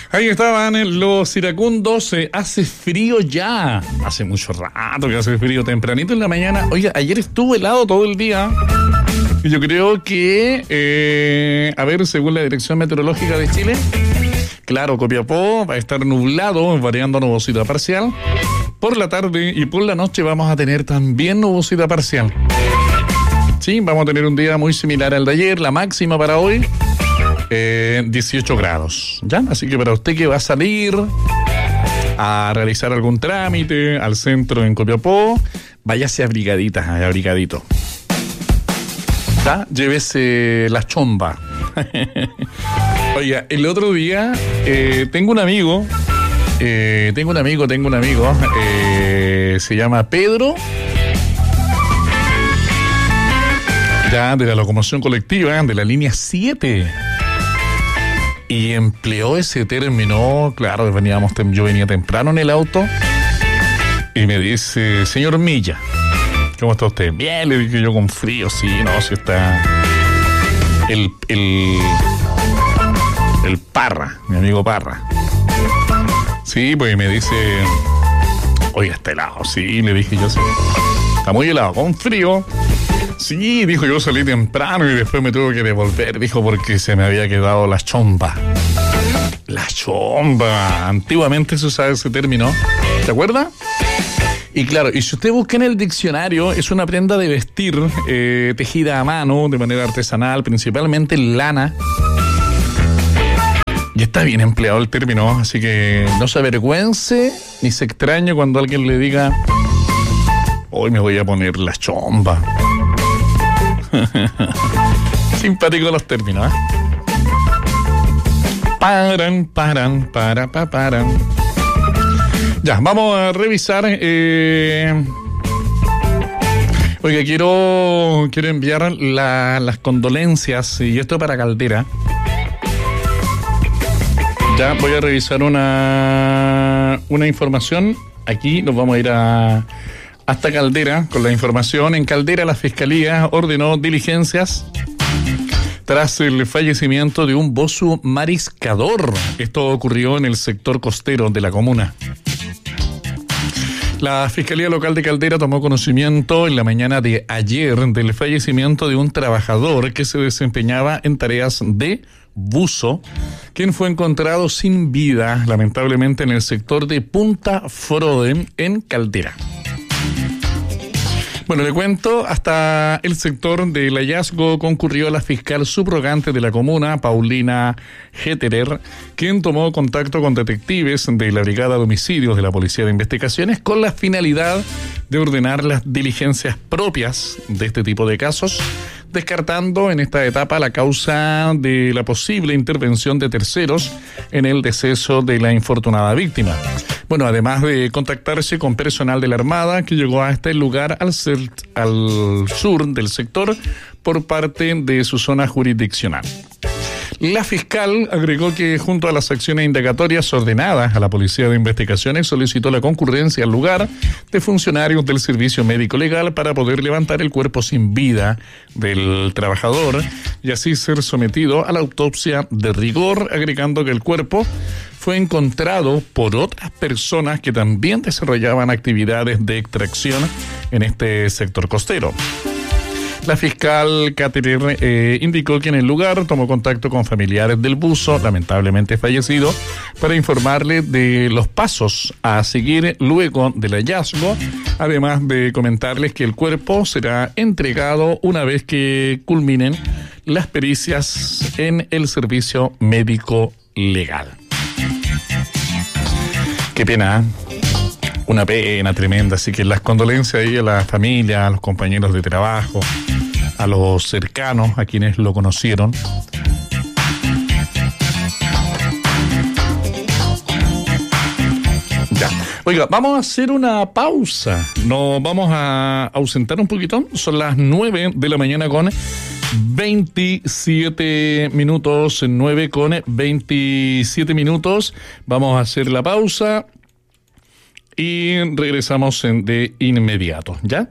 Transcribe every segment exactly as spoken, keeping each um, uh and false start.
Ahí estaban los iracundos. Eh, hace frío ya. Hace mucho rato que hace frío, tempranito en la mañana. Oiga, ayer estuvo helado todo el día. Y yo creo que, eh, a ver, según la Dirección Meteorológica de Chile, claro, Copiapó va a estar nublado, variando a nubosidad parcial. Por la tarde y por la noche vamos a tener también nubosidad parcial. Sí, vamos a tener un día muy similar al de ayer. La máxima para hoy, eh, dieciocho grados, ¿ya? Así que para usted que va a salir a realizar algún trámite al centro en Copiapó, váyase abrigadita, abrigadito. ¿Está? Llévese la chomba. Oiga, el otro día eh, tengo un amigo, eh, tengo un amigo, tengo un amigo, eh, se llama Pedro, ya de la locomoción colectiva, de la línea siete. Y empleó ese término, claro, veníamos, yo venía temprano en el auto, y me dice, señor Milla, ¿cómo está usted? Bien, le dije yo, con frío, sí, no, sí está el, el, el Parra, mi amigo Parra. Sí, pues me dice, oye, está helado, sí, le dije yo, sí, está muy helado, con frío. Sí, dijo, yo salí temprano y después me tuve que devolver, dijo, porque se me había quedado la chomba. La chomba. Antiguamente se usaba ese término. ¿Se acuerda? Y claro, y si usted busca en el diccionario, es una prenda de vestir eh, tejida a mano, de manera artesanal, principalmente en lana. Y está bien empleado el término, así que no se avergüence ni se extrañe cuando alguien le diga, hoy me voy a poner la chomba. Simpático los términos, ¿eh? Paran, paran, para, pa, paran. Ya, vamos a revisar. Eh... Oiga, quiero, quiero enviar la, las condolencias, y esto para Caldera. Ya voy a revisar una, una información. Aquí nos vamos a ir a... hasta Caldera, con la información. En Caldera, la Fiscalía ordenó diligencias tras el fallecimiento de un buzo mariscador. Esto ocurrió en el sector costero de la comuna. La Fiscalía Local de Caldera tomó conocimiento en la mañana de ayer del fallecimiento de un trabajador que se desempeñaba en tareas de buzo, quien fue encontrado sin vida, lamentablemente, en el sector de Punta Froden, en Caldera. Bueno, le cuento, hasta el sector del hallazgo concurrió la fiscal subrogante de la comuna, Paulina Getterer, quien tomó contacto con detectives de la Brigada de Homicidios de la Policía de Investigaciones con la finalidad de ordenar las diligencias propias de este tipo de casos, descartando en esta etapa la causa de la posible intervención de terceros en el deceso de la infortunada víctima. Bueno, además de contactarse con personal de la Armada que llegó a este lugar al, ser, al sur del sector por parte de su zona jurisdiccional. La fiscal agregó que junto a las acciones indagatorias ordenadas a la Policía de Investigaciones solicitó la concurrencia al lugar de funcionarios del Servicio Médico Legal para poder levantar el cuerpo sin vida del trabajador y así ser sometido a la autopsia de rigor, agregando que el cuerpo fue encontrado por otras personas que también desarrollaban actividades de extracción en este sector costero. La fiscal Getterer eh, indicó que en el lugar tomó contacto con familiares del buzo, lamentablemente fallecido, para informarle de los pasos a seguir luego del hallazgo, además de comentarles que el cuerpo será entregado una vez que culminen las pericias en el servicio médico legal. Qué pena, ¿eh? Una pena tremenda, así que las condolencias ahí a la familia, a los compañeros de trabajo, a los cercanos, a quienes lo conocieron. Ya. Oiga, vamos a hacer una pausa. Nos vamos a ausentar un poquito. Son las nueve de la mañana con veintisiete minutos. nueve con veintisiete minutos. Vamos a hacer la pausa y regresamos en, de inmediato, ¿ya?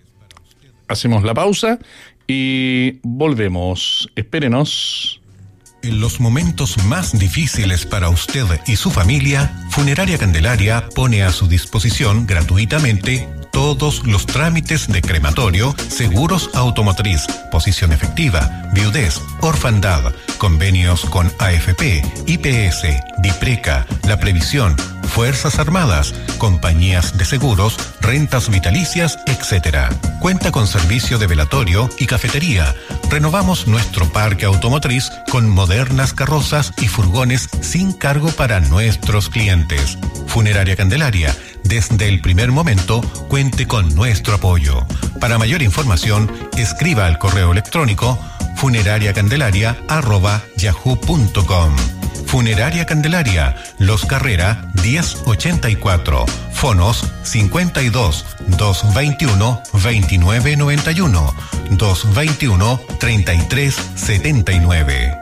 Hacemos la pausa y volvemos. Espérenos. En los momentos más difíciles para usted y su familia, Funeraria Candelaria pone a su disposición gratuitamente todos los trámites de crematorio, seguros automotriz, posición efectiva, viudez, orfandad, convenios con A F P, I P S, DIPRECA, La Previsión, Fuerzas Armadas, compañías de seguros, rentas vitalicias, etcétera. Cuenta con servicio de velatorio y cafetería. Renovamos nuestro parque automotriz con modernas carrozas y furgones sin cargo para nuestros clientes. Funeraria Candelaria, desde el primer momento, cuente con nuestro apoyo. Para mayor información, escriba al correo electrónico funerariacandelaria arroba yahoo punto com. Funeraria Candelaria, Los Carrera diez ochenta y cuatro, fonos cincuenta y dos, doscientos veintiuno, veintinueve noventa y uno, doscientos veintiuno, treinta y tres setenta y nueve.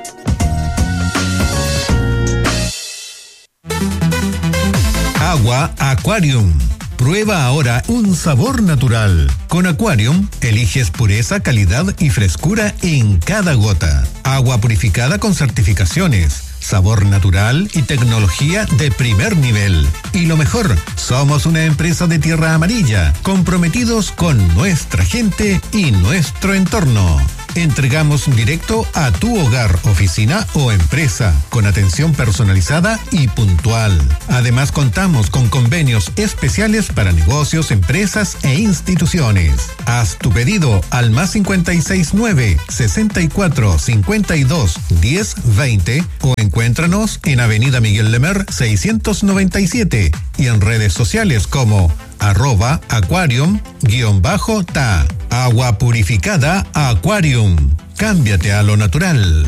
Agua Aquarium. Prueba ahora un sabor natural. Con Aquarium, eliges pureza, calidad y frescura en cada gota. Agua purificada con certificaciones, sabor natural y tecnología de primer nivel. Y lo mejor, somos una empresa de tierra amarilla, comprometidos con nuestra gente y nuestro entorno. Entregamos directo a tu hogar, oficina o empresa, con atención personalizada y puntual. Además, contamos con convenios especiales para negocios, empresas e instituciones. Haz tu pedido al más cincuenta y seis nueve, sesenta y cuatro, cincuenta y dos, diez, veinte o encuéntranos en Avenida Miguel Lemer seiscientos noventa y siete y en redes sociales como arroba aquarium guión bajo ta. Agua purificada Aquarium. Cámbiate a lo natural.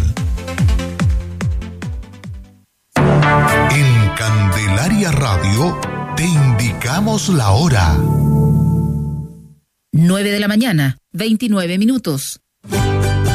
En Candelaria Radio te indicamos la hora. nueve de la mañana, veintinueve minutos.